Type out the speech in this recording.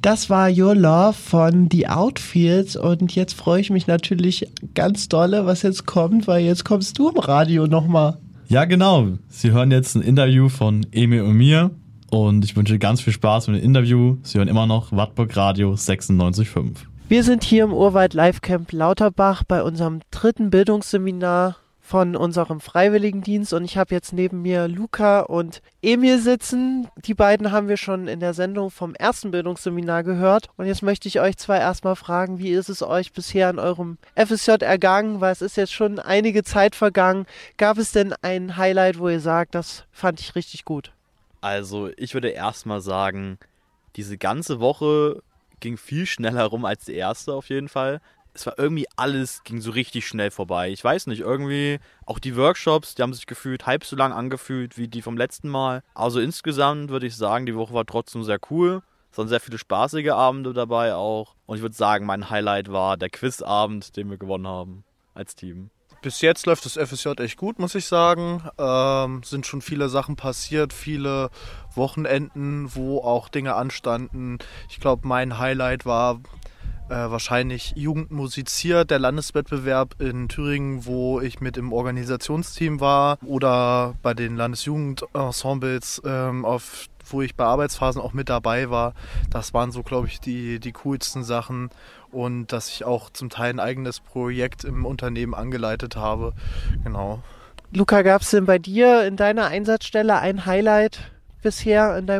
Das war Your Love von The Outfields und jetzt freue ich mich natürlich ganz dolle, was jetzt kommt, weil jetzt kommst du im Radio nochmal. Ja, genau. Sie hören jetzt ein Interview von Emil und mir und ich wünsche ganz viel Spaß mit dem Interview. Sie hören immer noch Wartburg Radio 96.5. Wir sind hier im Urwald Live Camp Lauterbach bei unserem 3. Bildungsseminar von unserem Freiwilligendienst und ich habe jetzt neben mir Luca und Emil sitzen. Die beiden haben wir schon in der Sendung vom 1. Bildungsseminar gehört und jetzt möchte ich euch zwei erstmal fragen, wie ist es euch bisher in eurem FSJ ergangen, weil es ist jetzt schon einige Zeit vergangen. Gab es denn ein Highlight, wo ihr sagt, das fand ich richtig gut? Also ich würde erstmal sagen, diese ganze Woche ging viel schneller rum als die erste auf jeden Fall. Es war irgendwie alles, ging so richtig schnell vorbei. Ich weiß nicht, irgendwie auch die Workshops, die haben sich gefühlt halb so lang angefühlt wie die vom letzten Mal. Also insgesamt würde ich sagen, die Woche war trotzdem sehr cool. Es waren sehr viele spaßige Abende dabei auch. Und ich würde sagen, mein Highlight war der Quizabend, den wir gewonnen haben als Team. Bis jetzt läuft das FSJ echt gut, muss ich sagen. Sind schon viele Sachen passiert, viele Wochenenden, wo auch Dinge anstanden. Ich glaube, mein Highlight war wahrscheinlich Jugend musiziert, der Landeswettbewerb in Thüringen, wo ich mit im Organisationsteam war, oder bei den Landesjugendensembles, wo ich bei Arbeitsphasen auch mit dabei war. Das waren so, glaube ich, die coolsten Sachen, und dass ich auch zum Teil ein eigenes Projekt im Unternehmen angeleitet habe. Genau. Luca, gab es denn bei dir in deiner Einsatzstelle ein Highlight bisher in deinem